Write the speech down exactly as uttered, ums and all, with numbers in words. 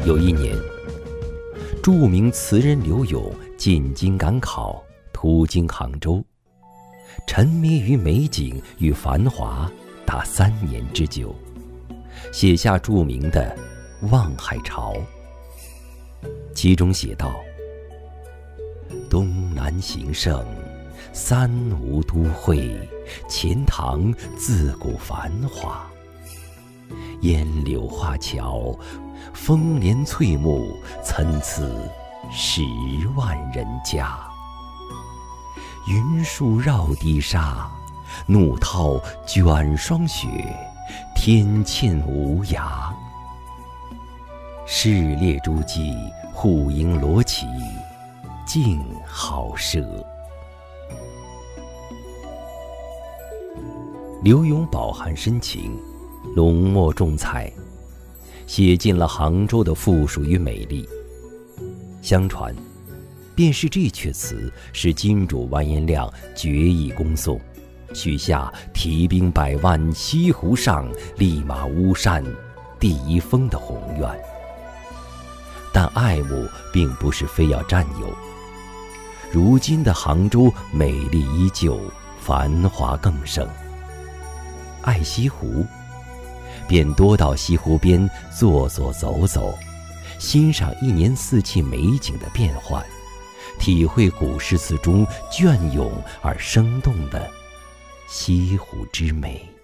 有一年，著名词人柳永进京赶考，途经杭州，沉迷于美景与繁华达三年之久，写下著名的《望海潮》。其中写道：东南形胜，三吴都会，钱塘自古繁华。烟柳画桥，风帘翠幕，参差十万人家。云树绕堤沙，怒涛卷霜雪，天堑无涯。市列诸暨，户盈罗绮，静好奢。柳永饱含深情，浓墨重彩，写尽了杭州的富庶与美丽。相传，便是这阙词使金主完颜亮决意攻宋，许下提兵百万西湖上，立马巫山第一峰的宏愿。但爱慕并不是非要占有。如今的杭州美丽依旧，繁华更盛。爱西湖，便多到西湖边坐坐走走，欣赏一年四季美景的变换，体会古诗词中隽永而生动的西湖之美。